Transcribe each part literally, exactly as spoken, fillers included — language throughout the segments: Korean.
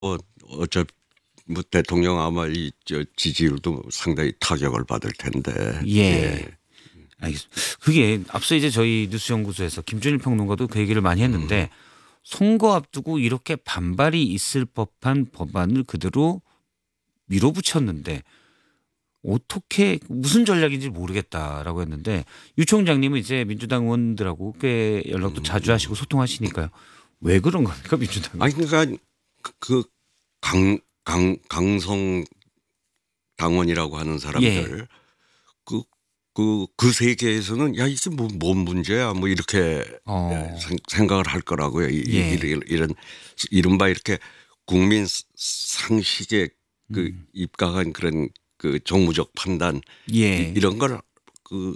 어 어차피 뭐 대통령 아마 이 저 지지율도 상당히 타격을 받을 텐데. 예. 예. 알겠습니다. 그게 앞서 이제 저희 뉴스연구소에서 김준일 평론가도 그 얘기를 많이 음. 했는데 선거 앞두고 이렇게 반발이 있을 법한 법안을 그대로 밀어붙였는데 어떻게 무슨 전략인지 모르겠다라고 했는데 유 총장님은 이제 민주당 의원들하고 꽤 연락도 자주 하시고 소통하시니까요. 왜 그런 겁니까 민주당은? 아니 그러니까 그 강 강 강성 당원이라고 하는 예. 사람들 그 그 그 세계에서는 '야 이게 뭐 뭔 문제야.' 뭐 이렇게 예 어. 생 생각을 할 거라고요. 이 이 예. 이런 이런 이른바 이렇게 국민 스 상식에 그 음. 입각한 그런 그 정무적 판단 이 예. 이런 걸 그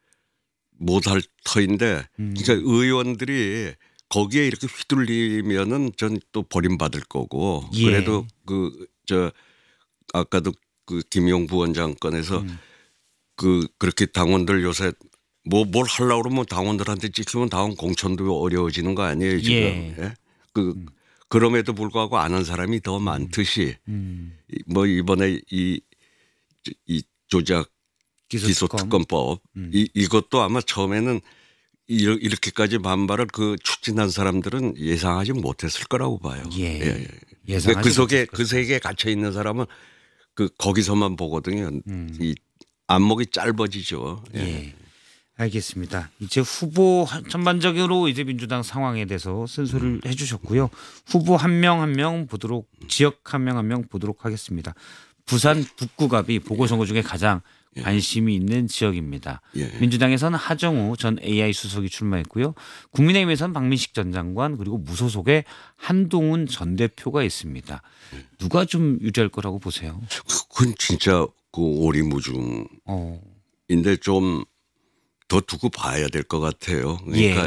못할 터인데 그러니까 음. 의원들이 거기에 이렇게 휘둘리면은 전 또 버림받을 거고 그래도 예. 그 저 아까도 그 김용 부원장 건에서 음. 그 그렇게 당원들 요새 뭐 뭘 하려고 그러면 당원들한테 찍히면 다음 공천도 어려워지는 거 아니에요 지금. 예. 예? 그 음. 그럼에도 불구하고 아는 사람이 더 음. 많듯이 음. 이 뭐 이번에 이 이 조작 기소특검. 기소특검법 음. 이 이것도 아마 처음에는 이렇 이렇게까지 반발을 그 추진한 사람들은 예상하지 못했을 거라고 봐요. 예. 예예. 근데 그 예상하지 속에 못했을 그 것이다. 세계에 갇혀 있는 사람은 그 거기서만 보거든요. 음. 이 안목이 짧아지죠. 예. 예. 알겠습니다. 이제 후보 한- 전반적으로 이제 민주당 상황에 대해서 음. 쓴소리를 해 주셨고요. 후보 한 명 한 명 보도록 지역 한 명 한 명 보도록 하겠습니다. 부산 북구갑이 보궐선거 중에 가장 예. 관심이 있는 지역입니다. 예. 민주당에서는 하정우 전 에이아이 수석이 출마했고요. 국민의힘에서는 박민식 전 장관 그리고 무소속의 한동훈 전 대표가 있습니다. 누가 좀 유리할 거라고 보세요? 그건 진짜 그 오리무중인데 어. 좀 더 두고 봐야 될 것 같아요. 그러니까 예.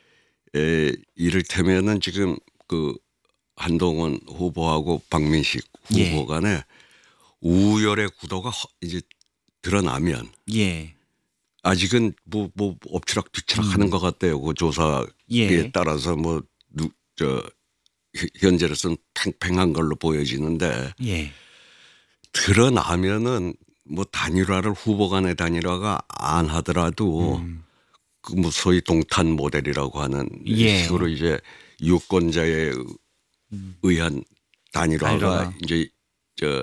에 이를테면은 지금 그 한동훈 후보하고 박민식 예. 후보 간에 우열의 구도가 허 이제 드러나면 예. 아직은 뭐 뭐 엎치락뒤치락 음. 하는 것 같아요. 그 조사에 예. 따라서 뭐 누 저 현재로서는 팽팽한 걸로 보여지는데 예. 드러나면은 뭐 단일화를 후보 간의 단일화가 안 하더라도 음. 그 뭐 소위 동탄 모델이라고 하는 예. 식으로 이제 유권자에 음. 의한 단일화가 단일화가. 이제 저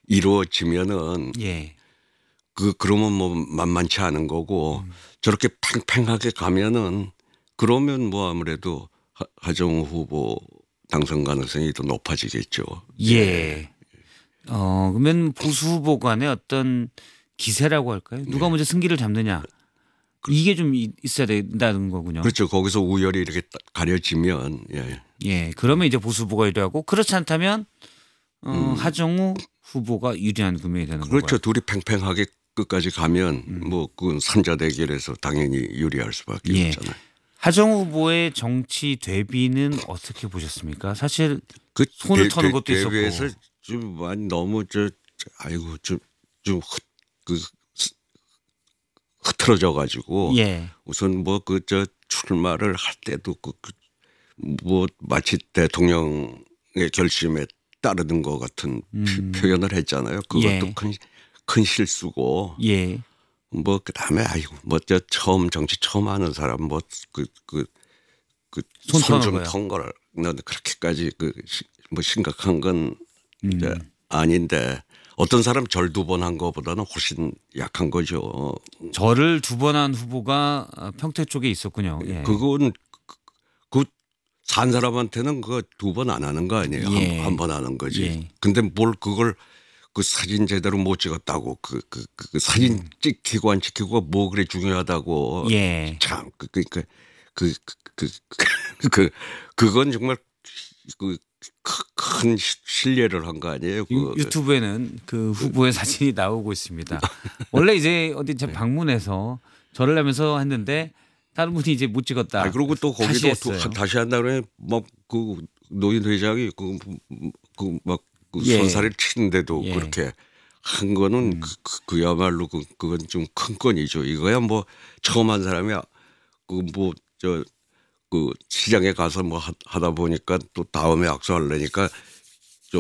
이루어지면은 예. 그 그러면 뭐 만만치 않은 거고 음. 저렇게 팽팽하게 가면은 그러면 뭐 아무래도 하 하정우 후보 당선 가능성이 더 높아지겠죠. 예. 예. 어 그러면 보수 후보 간의 어떤 기세라고 할까요? 누가 네. 먼저 승기를 잡느냐. 이게 좀 이 있어야 된다는 거군요. 그렇죠. 거기서 우열이 이렇게 딱 가려지면 예. 예. 그러면 이제 보수 후보가 유리하고 그렇지 않다면 어 음. 하정우 후보가 유리한局面이 되는 건가요? 그렇죠. 둘이 팽팽하게 끝까지 가면 음. 뭐 그건 삼자 대결에서 당연히 유리할 수밖에 예. 없잖아요. 하정우 후보의 정치 대비는 어떻게 보셨습니까? 사실 그 손을 대 터는 대 것도 대회에서 있었고. 좀 많이 너무 저 저 아이고 좀 좀 그 흐트러져 가지고 예. 우선 뭐 그 저 출마를 할 때도 그 그 뭐 마치 대통령의 결심에 따르는 것 같은 표 음. 표현을 했잖아요. 그것도 예. 큰 큰 실수고 예. 뭐 그다음에 아이고 뭐 저 처음 정치 처음 하는 사람 뭐 그 그 그 손 손 터는 좀 거요. 턴 걸 난 그렇게까지 그 시 뭐 심각한 건 이제 음. 아닌데 어떤 사람 절 두 번 한 거보다는 훨씬 약한 거죠. 절을 두 번 한 후보가 어 평택 쪽에 있었군요. 예. 그건 그 산 사람한테는 그거 두 번 안 하는 거 아니에요. 한 예. 한 번 하는 거지. 예. 근데 뭘 그걸 그 사진 제대로 못 찍었다고 그 그 그 그 사진 음. 찍히고 안 찍히고가 뭐 그래 중요하다고 예. 참 그 그러니까 그 그 그 그 그건 정말 그 큰 실례를 한 거 아니에요. 유 그 유튜브에는 그 후보의 사진이 나오고 있습니다. 원래 이제 어디 제 네. 방문해서 절을 하면서 했는데 다른 분이 이제 못 찍었다. 아 그리고 또 다시 거기도 또 했어요. 다시 한다 그러면 막 그 노인 회장이 그 그 막 그 예. 손살을 치는데도 예. 그렇게 한 거는 음. 그 그 그야말로 그 그건 좀 큰 건이죠. 이거야 뭐 처음 한 사람이 그 뭐 저 그 시장에 가서 뭐 하 하다 보니까 또 다음에 악수하려니까